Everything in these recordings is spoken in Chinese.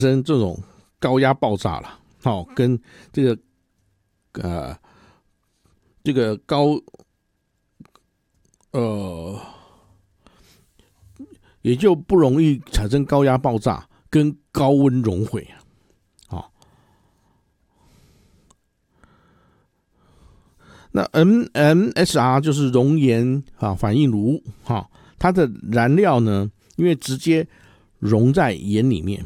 生这种高压爆炸了，跟这个也就不容易产生高压爆炸跟高温熔毁。那 MSR 就是熔岩反应炉，它的燃料呢，因为直接溶在盐里面，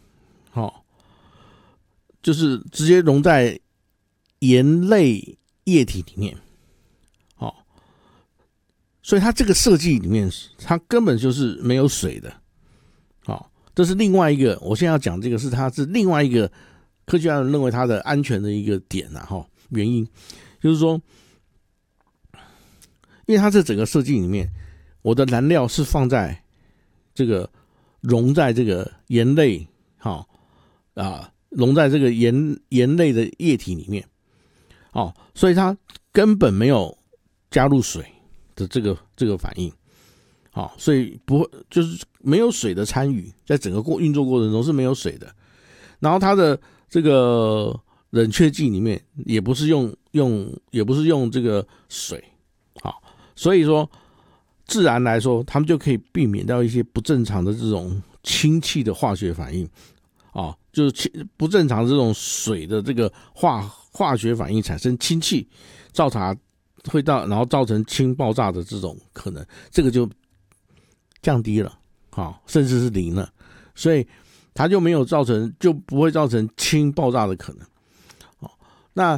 就是直接溶在盐类液体里面，所以它这个设计里面，它根本就是没有水的，这是另外一个，我现在要讲这个它是另外一个科学家认为它的安全的一个点原因。就是说，因为它这整个设计里面，我的燃料是放在这个溶在这个盐类，溶在这个盐类的液体里面，所以它根本没有加入水的这个反应，所以不会就是没有水的参与，在整个运作过程中是没有水的。然后它的这个冷却剂里面也不是用这个水，所以说自然来说，他们就可以避免掉一些不正常的这种氢气的化学反应，就是不正常的这种水的这个化学反应产生氢气，然后造成氢爆炸的这种可能，这个就降低了，甚至是零了，所以它就不会造成氢爆炸的可能。那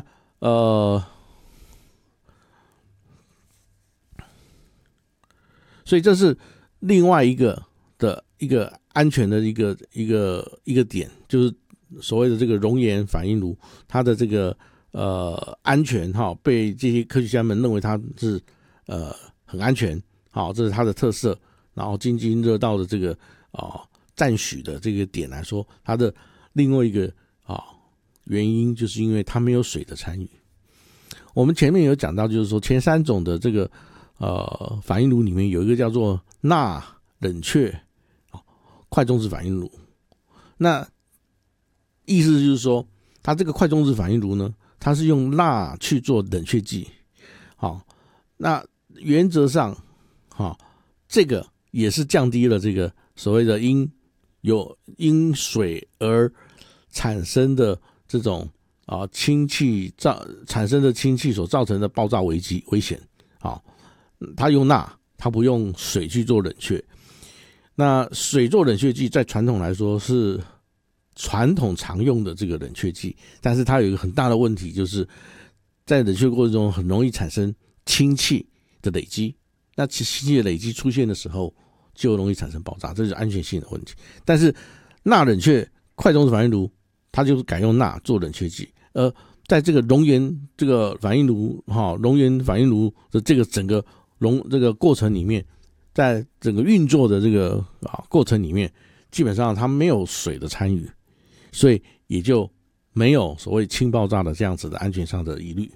所以这是另外一个安全的一个点，就是所谓的这个熔岩反应炉，它的这个安全被这些科学家们认为它是很安全，这是它的特色。然后津津乐道的这个赞许的这个点来说，它的另外一个原因就是因为它没有水的参与。我们前面有讲到，就是说前三种的这个反应炉里面有一个叫做钠冷却快中子反应炉。那意思就是说，它这个快中子反应炉呢，它是用钠去做冷却剂。那原则上这个也是降低了这个所谓的因水而产生的这种氢气产生的氢气所造成的爆炸危险。它用钠，它不用水去做冷却。那水做冷却剂在传统来说是传统常用的这个冷却剂，但是它有一个很大的问题，就是在冷却过程中很容易产生氢气的累积。那氢气的累积出现的时候，就容易产生爆炸，这是安全性的问题。但是钠冷却快中子反应炉，它就是改用钠做冷却剂，在这个熔岩这个反应炉熔岩反应炉的这个整个这个过程里面，在整个运作的这个过程里面，基本上它没有水的参与，所以也就没有所谓氢爆炸的这样子的安全上的疑虑。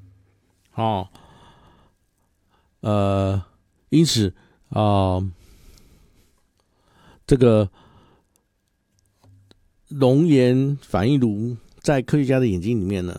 因此这个熔岩反应炉在科学家的眼睛里面呢，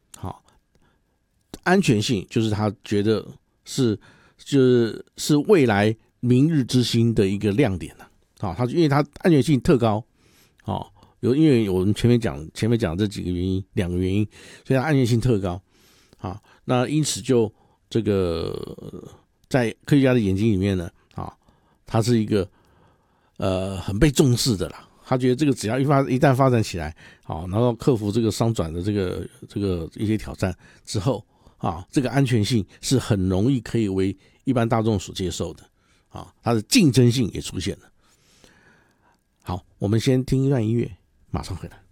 安全性就是他觉得是未来明日之星的一个亮点了。因为它安全性特高，因为我们前面讲这两个原因，所以它安全性特高。那因此就这个在科学家的眼睛里面呢，它是一个很被重视的啦。他觉得这个只要一旦发展起来，然后克服这个商转的这个一些挑战之后，这个安全性是很容易可以为一般大众所接受的，它的竞争性也出现了。好，我们先听一段音乐，马上回来。